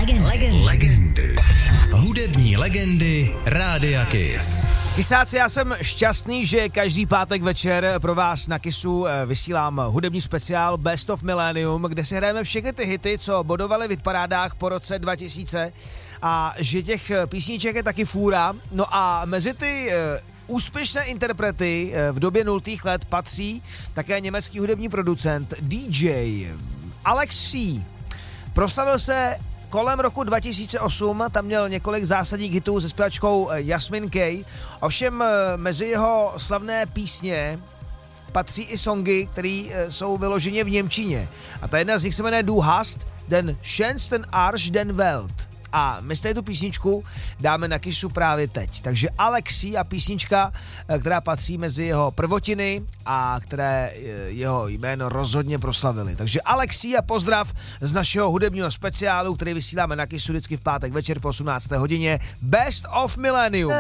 Legendy. Hudební legendy Rádia Kiss. Kisáci, já jsem šťastný, že každý pátek večer pro vás na Kissu vysílám hudební speciál Best of Millennium, kde si hrajeme všechny ty hity, co bodovaly v hitparádách po roce 2000 a že těch písniček je taky fůra. No a mezi ty úspěšné interprety v době 0. let patří také německý hudební producent DJ Alex C. Proslavil se kolem roku 2008, tam měl několik zásadních hitů se zpěvačkou Jasmin Kay. Ovšem mezi jeho slavné písně patří i songy, které jsou vyloženě v němčině. A ta jedna z nich se jmenuje Du hast den schönsten Arsch den Welt. A my z tu písničku dáme na Kissu právě teď. Takže Alexi a písnička, která patří mezi jeho prvotiny a které jeho jméno rozhodně proslavily. Takže Alexi a pozdrav z našeho hudebního speciálu, který vysíláme na Kissu vždycky v pátek večer po 18. hodině. Best of Millennium.